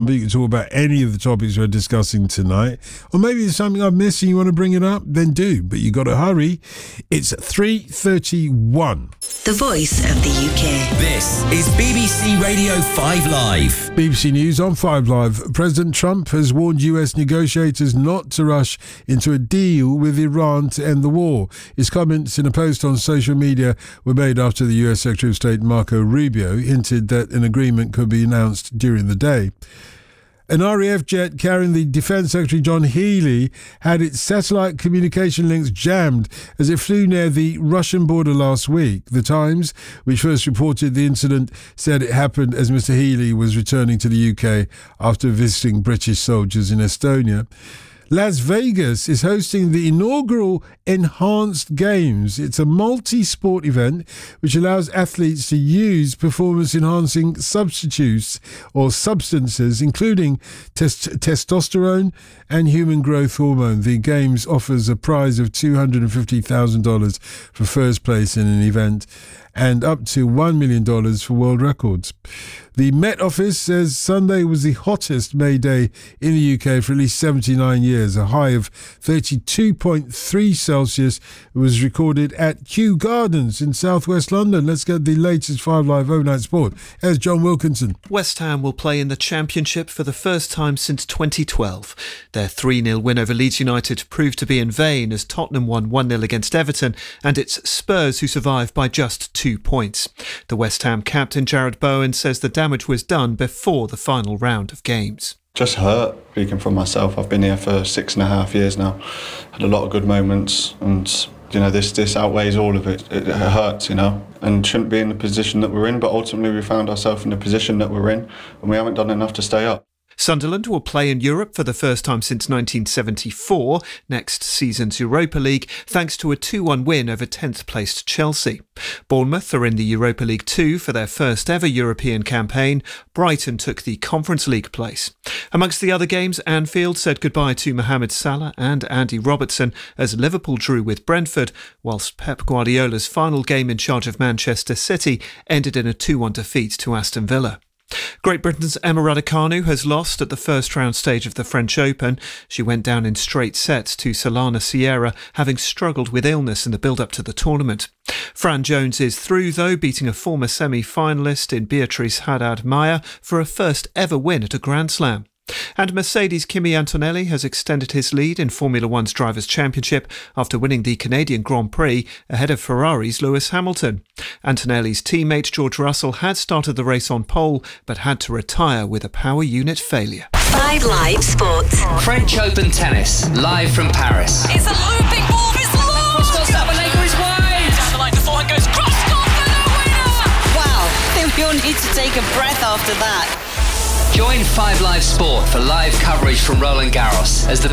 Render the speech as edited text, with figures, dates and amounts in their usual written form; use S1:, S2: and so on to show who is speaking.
S1: number. You can talk about any of the topics we're discussing tonight. Or maybe there's something I've missed and you want to bring it up, then do. But you got to hurry. It's 3:31.
S2: The Voice of the UK.
S3: This is BBC Radio 5 Live.
S1: BBC News on 5 Live. President Trump has warned US negotiators not to rush into a deal with Iran to end the war. His comments in a post on social media were made after the US Secretary of State Marco Rubio hinted that an agreement could be announced during the day. An RAF jet carrying the Defence Secretary John Healey had its satellite communication links jammed as it flew near the Russian border last week. The Times, which first reported the incident, said it happened as Mr Healey was returning to the UK after visiting British soldiers in Estonia. Las Vegas is hosting the inaugural Enhanced Games. It's a multi-sport event which allows athletes to use performance-enhancing substitutes or substances, including testosterone and human growth hormone. The Games offers a prize of $250,000 for first place in an event and up to $1 million for world records. The Met Office says Sunday was the hottest May Day in the UK for at least 79 years. A high of 32.3 Celsius was recorded at Kew Gardens in southwest London. Let's get the latest 5 Live overnight sport. Here's John Wilkinson.
S4: West Ham will play in the Championship for the first time since 2012. Their 3-0 win over Leeds United proved to be in vain as Tottenham won 1-0 against Everton, and it's Spurs who survived by just 2 points. The West Ham captain Jarrod Bowen says the damage was done before the final round of games.
S5: Just hurt, speaking for myself. I've been here for 6.5 years now. Had a lot of good moments, and this outweighs all of it. It hurts, and shouldn't be in the position that we're in, but ultimately we found ourselves in the position that we're in, and we haven't done enough to stay up.
S4: Sunderland will play in Europe for the first time since 1974, next season's Europa League, thanks to a 2-1 win over 10th placed Chelsea. Bournemouth are in the Europa League 2 for their first ever European campaign. Brighton took the Conference League place. Amongst the other games, Anfield said goodbye to Mohamed Salah and Andy Robertson as Liverpool drew with Brentford, whilst Pep Guardiola's final game in charge of Manchester City ended in a 2-1 defeat to Aston Villa. Great Britain's Emma Raducanu has lost at the first round stage of the French Open. She went down in straight sets to Solana Sierra, having struggled with illness in the build-up to the tournament. Fran Jones is through, though, beating a former semi-finalist in Beatrice Haddad-Maia for a first ever win at a Grand Slam. And Mercedes' Kimi Antonelli has extended his lead in Formula One's Drivers' Championship after winning the Canadian Grand Prix ahead of Ferrari's Lewis Hamilton. Antonelli's teammate George Russell had started the race on pole but had to retire with a power unit failure.
S2: 5 Live Sports.
S3: French Open tennis, live from Paris.
S6: It's a looping ball, it's long!
S3: Sabalenka is wide!
S6: Down the line, the forehand goes cross-court for the winner!
S7: Wow, I think we all need to take a breath after that.
S3: Join 5 Live Sport for live coverage from Roland Garros as the